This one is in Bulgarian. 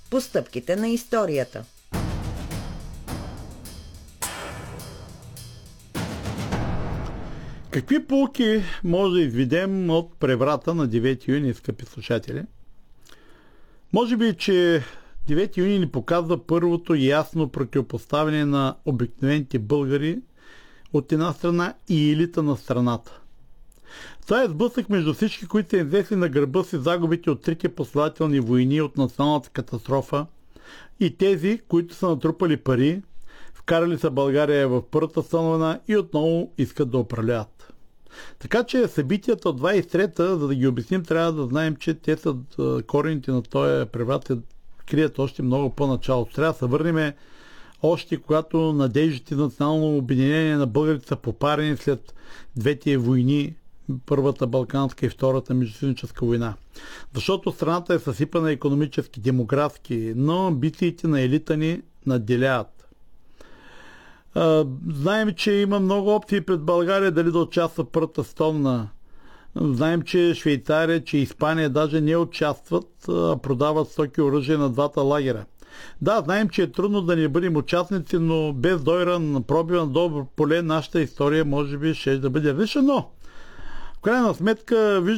по стъпките на историята. Какви поуки може да изведем от преврата на 9 юни, скъпи слушатели? Може би, че 9 юни ни показва първото ясно противопоставяне на обикновените българи от една страна и елита на страната. Това е сблъсък между всички, които са извесли на гърба си загубите от трите последователни войни от националната катастрофа и тези, които са натрупали пари, вкарали са България в Първата световна война и отново искат да управляват. Така че събитията от 23-та, за да ги обясним, трябва да знаем, че те са корените на този преврат се крият още много по-начало. Трябва да се върнем още когато надеждите за национално обединение на българите са попарени след двете войни, Първата балканска и Втората междусъюзническа война. Защото страната е съсипана икономически, демографски, но амбициите на елита ни надделяват. Знаем, че има много опции пред България дали да участва в Първата световна. Знаем, че Швейцария, че Испания даже не участват, а продават стоки и оръжие на двата лагера. Да, знаем, че е трудно да не бъдем участници, но без дойран пробива на добро поле нашата история може би ще да бъде различна, но в крайна сметка